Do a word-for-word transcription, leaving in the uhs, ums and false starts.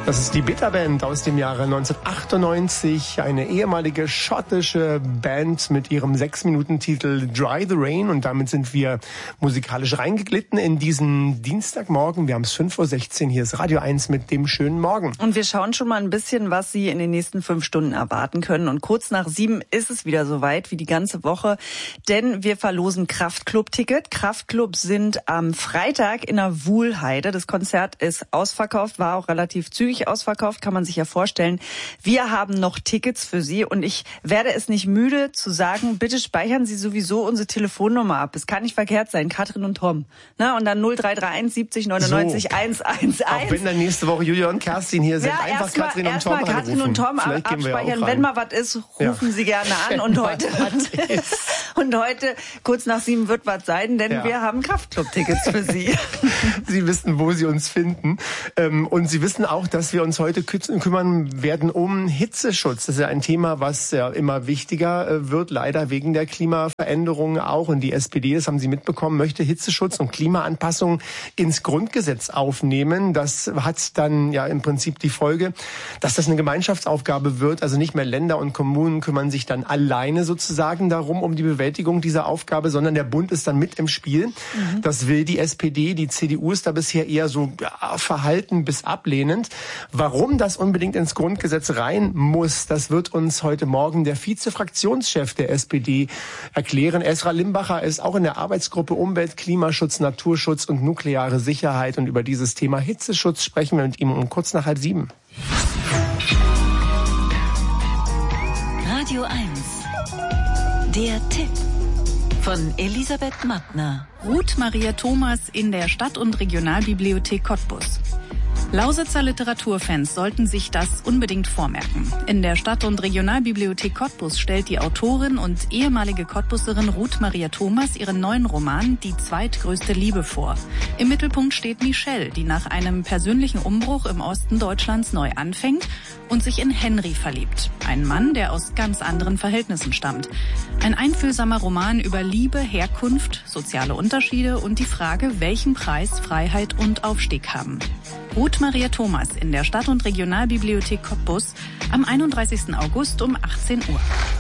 Das ist die Bitterband aus dem Jahre neunzehnhundertachtundneunzig, eine ehemalige schottische Band mit ihrem Sechs-Minuten-Titel Dry the Rain. Und damit sind wir musikalisch reingeglitten in diesen Dienstagmorgen. Wir haben es fünf Uhr sechzehn, hier ist Radio eins mit dem schönen Morgen. Und wir schauen schon mal ein bisschen, was Sie in den nächsten fünf Stunden erwarten können. Und kurz nach sieben ist es wieder soweit wie die ganze Woche, denn wir verlosen Kraftclub-Ticket. Kraftclubs sind am Freitag in der Wuhlheide. Das Konzert ist ausverkauft, war auch relativ zügig ausverkauft, kann man sich ja vorstellen. Wir haben noch Tickets für Sie und ich werde es nicht müde zu sagen, bitte speichern Sie sowieso unsere Telefonnummer ab. Es kann nicht verkehrt sein, Katrin und Tom. Na, und dann null drei drei eins siebzig neunundneunzig so. hundertelf. Auch wenn dann nächste Woche Julia und Kerstin hier sind, ja, einfach erst mal, Katrin und erst Tom mal Katrin anrufen. und Tom ab, abspeichern. Wenn mal was ist, rufen ja. Sie gerne an. Und heute, und heute, kurz nach sieben, wird was sein, denn ja. wir haben Kraftclub-Tickets für Sie. Sie wissen, wo Sie uns finden. Und Sie wissen auch, dass wir uns heute kümmern werden um Hitzeschutz. Das ist ja ein Thema, was ja immer wichtiger wird, leider wegen der Klimaveränderung auch. Und die S P D, das haben Sie mitbekommen, möchte Hitzeschutz und Klimaanpassung ins Grundgesetz aufnehmen. Das hat dann ja im Prinzip die Folge, dass das eine Gemeinschaftsaufgabe wird. Also nicht mehr Länder und Kommunen kümmern sich dann alleine sozusagen darum, um die Bewältigung dieser Aufgabe, sondern der Bund ist dann mit im Spiel. Mhm. Das will die S P D. Die C D U ist da bisher eher so ja, verhalten bis ablehnend. Warum das unbedingt ins Grundgesetz rein muss, das wird uns heute Morgen der Vize-Fraktionschef der S P D erklären. Esra Limbacher ist auch in der Arbeitsgruppe Umwelt, Klimaschutz, Naturschutz und nukleare Sicherheit. Und über dieses Thema Hitzeschutz sprechen wir mit ihm um kurz nach halb sieben. Radio eins. Der Tipp von Elisabeth Mattner. Ruth Maria Thomas in der Stadt- und Regionalbibliothek Cottbus. Lausitzer Literaturfans sollten sich das unbedingt vormerken. In der Stadt- und Regionalbibliothek Cottbus stellt die Autorin und ehemalige Cottbuserin Ruth Maria Thomas ihren neuen Roman Die zweitgrößte Liebe vor. Im Mittelpunkt steht Michelle, die nach einem persönlichen Umbruch im Osten Deutschlands neu anfängt und sich in Henry verliebt. Ein Mann, der aus ganz anderen Verhältnissen stammt. Ein einfühlsamer Roman über Liebe, Herkunft, soziale Unterschiede und die Frage, welchen Preis Freiheit und Aufstieg haben. Ruth Maria Thomas in der Stadt- und Regionalbibliothek Cottbus am einunddreißigsten August um achtzehn Uhr.